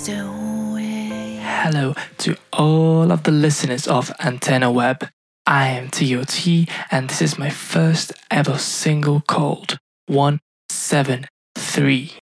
Hello to all of the listeners of Antenna Web. I am TOT and this is my first ever single called 173.